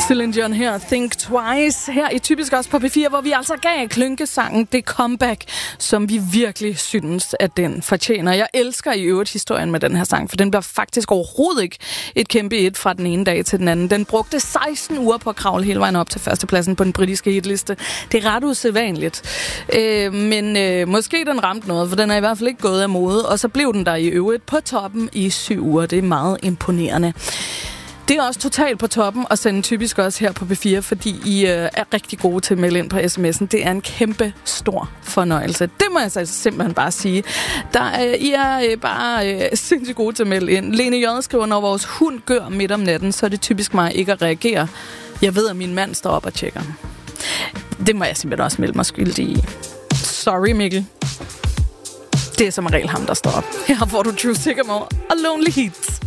Celine Dion her, Think Twice, her i Typisk også på P4, hvor vi altså gav klynkesangen det comeback, som vi virkelig synes, at den fortjener. Jeg elsker i øvrigt historien med den her sang, for den bliver faktisk overhovedet ikke et kæmpe hit fra den ene dag til den anden. Den brugte 16 uger på at kravle hele vejen op til førstepladsen på den britiske hitliste. Det er ret usædvanligt. Men måske den ramte noget, for den er i hvert fald ikke gået af mode, og så blev den der i øvrigt på toppen i 7 uger. Det er meget imponerende. Det er også totalt på toppen at sende Typisk også her på B4, fordi I er rigtig gode til at melde ind på sms'en. Det er en kæmpe stor fornøjelse. Det må jeg så simpelthen bare sige. I er bare sindssygt gode til at melde ind. Lene J. skriver, når vores hund gør midt om natten, så er det typisk mig ikke at reagere. Jeg ved, at min mand står op og tjekker. Det må jeg simpelthen også melde mig skyldig i. Sorry, Mikkel. Det er som regel ham, der står op. Her får du True Sycamore og Lonely Heats.